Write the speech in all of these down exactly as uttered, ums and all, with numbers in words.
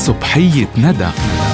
صبحية ندى.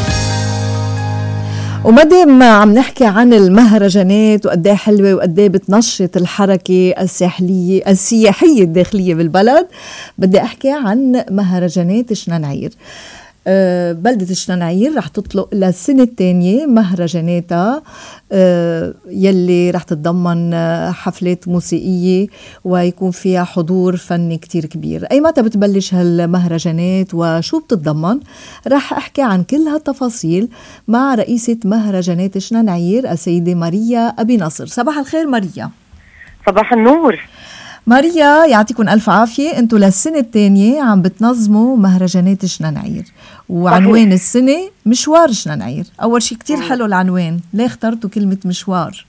ومدام عم نحكي عن المهرجانات وقديه حلوة وقديه بتنشط الحركة الساحلية السياحية الداخلية بالبلد، بدي أحكي عن مهرجانات شننعير. أه بلدة شننعير رح تطلق للسنة الثانية مهرجاناتها أه يلي رح تتضمن حفلات موسيقية ويكون فيها حضور فني كتير كبير. أي متى بتبلش هالمهرجانات وشو بتتضمن؟ رح أحكي عن كل هالتفاصيل مع رئيسة مهرجانات شننعير السيدة ماريا أبي نصر. صباح الخير ماريا. صباح النور ماريا، يعطيكم ألف عافية. أنتوا للسنة الثانية عم بتنظموا مهرجانات شننعير، وعنوان صحيح. السنة مشوار شننعير. أول شيء كتير مم. حلو العنوان، ليه اخترتوا كلمة مشوار؟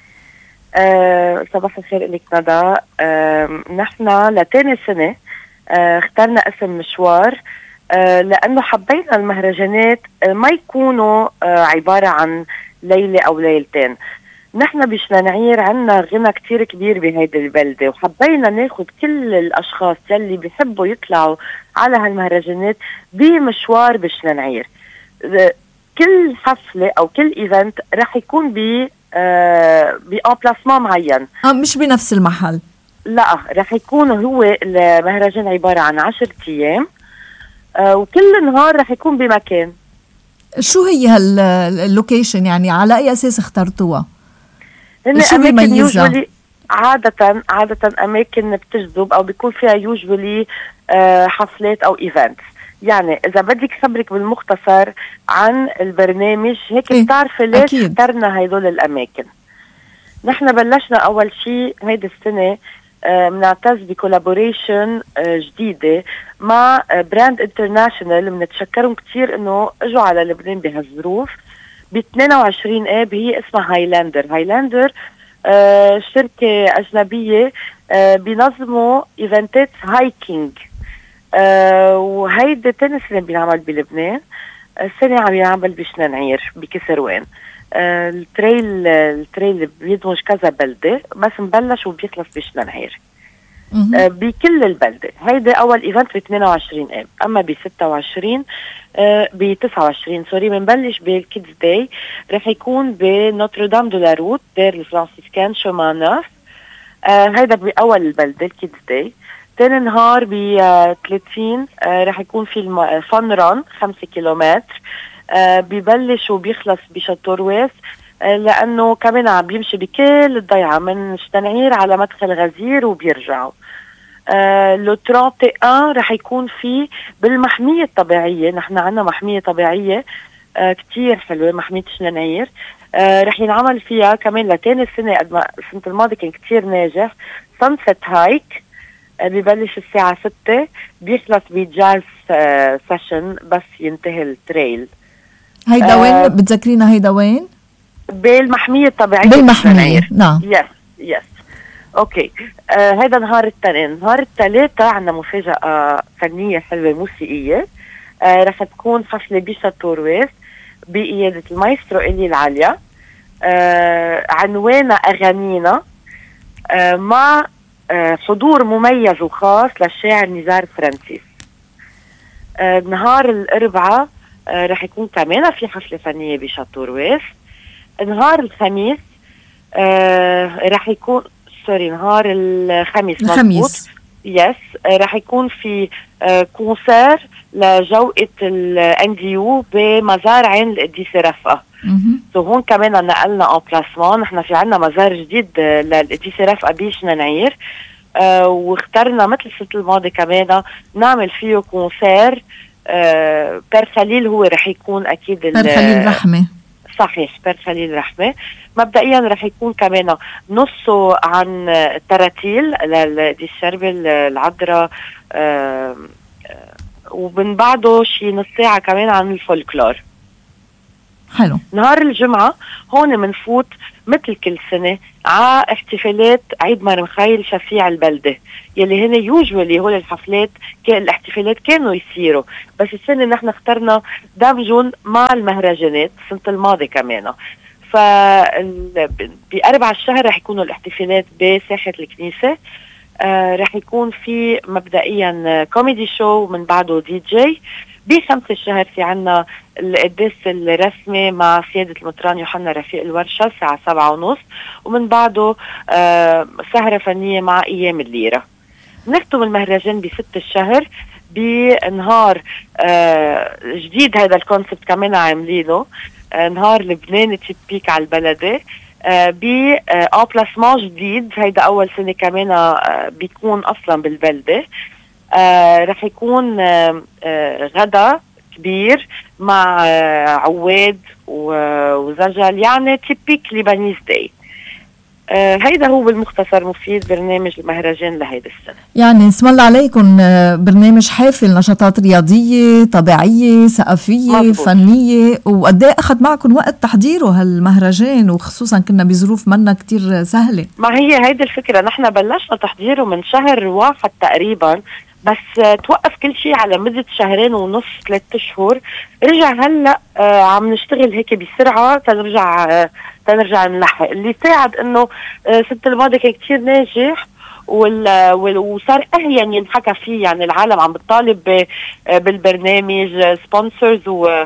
أه صباح الخير لك ندى. أه نحن لتاني سنة أه اخترنا اسم مشوار أه لأنه حبينا المهرجانات أه ما يكونوا أه عبارة عن ليلة أو ليلتين. نحن بشننعير عنا غنى كتير كبير بهيدي البلدة، وحبينا ناخد كل الأشخاص يلي بيحبوا يطلعوا على هالمهرجانات بمشوار بشننعير. كل حفلة أو كل إيفنت رح يكون ب آه بأمبلاسمان معين، آه مش بنفس المحل. لا، رح يكون هو المهرجان عبارة عن عشرة أيام، آه وكل نهار رح يكون بمكان. شو هي هاللوكيشن؟ يعني على أي أساس اخترتوها؟ شو بيميزها؟ عادة عادة أماكن بتجذب أو بيكون فيها يوجولي آه حفلات أو إيفنتس. يعني إذا بدك خبرك بالمختصر عن البرنامج هيك إيه؟ بتعرفي ليش اخترنا هيدول الأماكن. نحن بلشنا أول شيء هيدي السنة بنعتز آه بكولابوريشن آه جديدة مع آه براند انترناشنال. بنتشكرهم كتير إنه اجوا على لبنان بهالظروف. ب اثنين وعشرين آب هي اسمها هايلاندر. هايلاندر آه شركة أجنبية آه بينظموا إيفنتات هايكينج، آه وهيدا تاني سنة بينعمل بلبنان. السنة عم ينعمل بشننعير بكسروان. آه التريل التريل بيدمج كذا بلدة، بس مبلش وبيخلص بشننعير آه بكل البلدة. هيدا أول إيفنت ب اثنين وعشرين آب. أما ب ستة وعشرين آه ب تسعة وعشرين سوري بنبلش بالكيدز داي، رح يكون بنوتردام دو لا روت دير الفرانسيسكان شومانوف. آه هيدا بأول البلدة الكيدز داي. تاني نهار ب ثلاثين آه رح يكون في الفن ران خمسة كيلومتر، آه بيبلش وبيخلص بشطورواس، آه لأنه كمان عم بيمشي بكل الضيعة من شننعير على مدخل غزير وبيرجعوا. آه لو ثلاثين وواحد رح يكون في بالمحمية الطبيعية. نحن عنا محمية طبيعية آه كتير حلوة، محمية شننعير. آه رح ينعمل فيها كمان لتاني السنة، قد ما السنة الماضية كان كتير ناجح، سانست هايك. آه ببلش الساعة ستة بيخلص بجاز آه سيشن بس ينتهي التريل. هيدا آه وين بتذكرينا؟ هيدا وين؟ بالمحمية الطبيعية بالمحمية. نعم يس يس اوكي. آه هذا نهار التنين. نهار الثلاثة عندنا مفاجأة فنية حلوة موسيقية. آه رح تكون حفلة بشطورواس بقيادة المايسترو إلي العالية. آه عنوانا أغانينا آه مع آه حضور مميز وخاص للشاعر نزار فرانسيس. آه نهار الأربعاء آه رح يكون كمان في حفلة فنية بشطورواس. نهار الخميس آه رح يكون سوري نهار الخميس الخميس يس آه رح يكون في آه كونسير لجوقة الانديو بمزار عين القديسة رفقة. سو هون كمان نقلنا امبلاسمان. نحن في عنا مزار جديد للقديسة رفقة بشننعير، آه واخترنا مثل السنة الماضية كمان نعمل فيه كونسير. آه بير خليل هو رح يكون اكيد بير خليل رحمة. صحيح، بير خليل رحمة. مبدئيا رح يكون كمان نصه عن التراتيل لدي الشربة العذراء، آه ومن بعده شي نص ساعة كمان عن الفولكلور. حلو. نهار الجمعة هون منفوت مثل كل سنة على احتفالات عيد مرمخيل شفيع البلدة، يلي هن يوجولي هول الحفلات الاحتفالات كانوا يصيروا، بس السنة نحن اخترنا دمجون مع المهرجانات السنة الماضية كمان. ف بأربع الشهر رح يكونوا الاحتفالات بساحة الكنيسة. آه رح يكون في مبدئيا كوميدي شو ومن بعده دي جي بخمسة الشهر في عنا القداس الرسمي مع سيادة المطران يوحنا رفيق الورشة الساعة سبعة ونص، ومن بعده آه سهرة فنية مع أيام الليرة. نختم المهرجان بست الشهر بنهار آه جديد. هذا الكونسبت كمان عاملينه آه نهار لبناني تيبيك على البلدة آه بأمبلاسمون جديد. هيدا أول سنة كمان آه بيكون أصلا بالبلدة. آه رح يكون آه آه غدا كبير مع آه عواد وزجل، يعني تيبيك ليبانيز داي. آه هيدا هو بالمختصر مفيد برنامج المهرجان لهيدا السنة. يعني اسم الله عليكم برنامج حافل نشاطات رياضية طبيعية ثقافية مزبوط. فنية. وقد ايه أخذ معكم وقت تحضيره هالمهرجان، وخصوصا كنا بظروف منا كتير سهلة؟ ما هي هيدا الفكرة، نحن بلشنا تحضيره من شهر واحد تقريبا، بس توقف كل شيء على مدة شهرين ونص ثلاث اشهر. رجع هلا آه عم نشتغل هيك بسرعة تنرجع آه تنرجع نلحق، اللي ساعد انه آه سنة الماضي كان كتير ناجح وصار اهين ينحكى فيه. يعني العالم عم بتطالب بالبرنامج، سبونسرز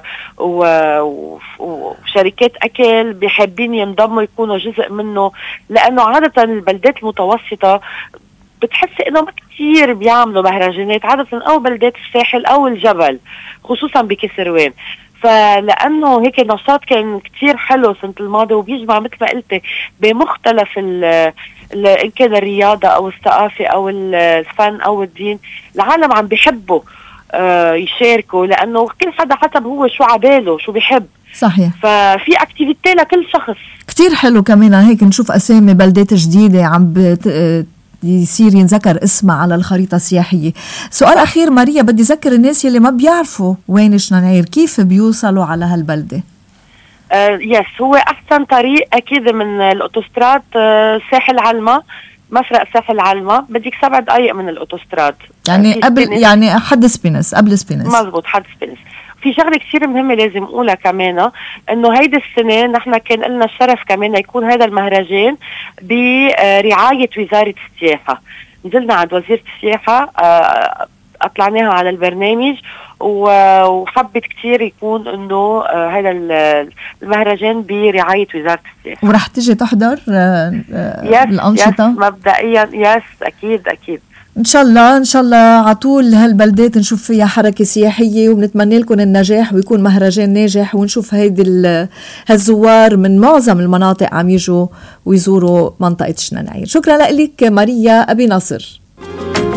وشركات اكل بحابين ينضموا يكونوا جزء منه، لانه عادة البلدات المتوسطة بتحسي انه ما كتير بيعملوا مهرجانات، عادة او بلدات الساحل او الجبل خصوصا بكسروان. فلانه هيك نشاط كان كتير حلو سنة الماضي وبيجمع مثل ما قلتي بمختلف ال ان كان الرياضة او الثقافة او الفن او الدين، العالم عم بيحبوا آه يشاركوا، لانه كل حدا حسب هو شو عباله شو بيحب. صحيح. ففي اكتيفيتي لكل شخص كتير حلو. كمان هيك نشوف اسامي بلدات جديدة عم بت... يصير ينذكر اسمها على الخريطة السياحية. سؤال أخير ماريا، بدي أذكر الناس يلي ما بيعرفوا وين شننعير كيف بيوصلوا على هالبلدة؟ آه يس هو أحسن طريق أكيد من الأوتوستراد آه ساحل علمة، مفرق ساحل علمة، بديك سبع دقايق من الأوتوستراد. يعني قبل سبينس. يعني حد سبينس قبل سبينس. مزبوط حد سبينس. في شغله كثير مهمه لازم اقولها كمان، انه هيدي السنه نحن كان لنا الشرف كمان يكون هذا المهرجان برعايه وزاره السياحه. نزلنا عند وزيره السياحه اطلعناها على البرنامج وحبت كثير يكون انه هذا المهرجان برعايه وزاره السياحه. ورح تيجي تحضر يس الانشطه؟ يس مبدئيا يس اكيد اكيد ان شاء الله. ان شاء الله على طول هالبلدات نشوف فيها حركه سياحيه، وبنتمنى لكم النجاح ويكون مهرجان ناجح، ونشوف هيدي هالزوار من معظم المناطق عم يجوا ويزوروا منطقه شننعير. شكرا لك ماريا أبي ناصر.